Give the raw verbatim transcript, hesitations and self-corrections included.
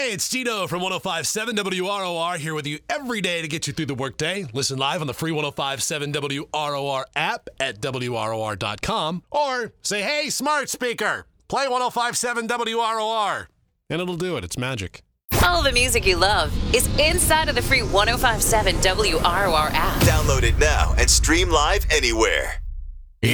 Hey, it's Tito from one oh five point seven W R O R here with you every day to get you through the workday. Listen live on the free one oh five point seven W R O R app at W R O R dot com or say, hey, smart speaker, play one oh five point seven W R O R. And it'll do it. It's magic. All the music you love is inside of the free one oh five point seven W R O R app. Download it now and stream live anywhere.